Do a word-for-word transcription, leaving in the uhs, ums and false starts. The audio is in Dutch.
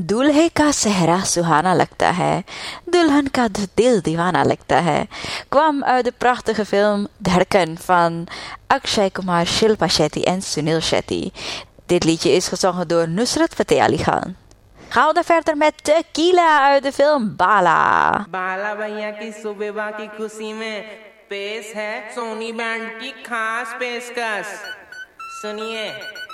दूल्हे का सेहरा सुहाना लगता है, दुल्हन का दिल दीवाना लगता है, kwam uit de prachtige film Dhadkan van Akshay Kumar, Shilpa Shetty en Sunil Shetty. Dit liedje is gezongen door Nusrat Fateh Ali Khan. Gaan we dan verder met Tequila uit de film Bala. बाला भैया की सुबह की खुशी में पेश है सोनी बैंड की खास पेशकश सुनिए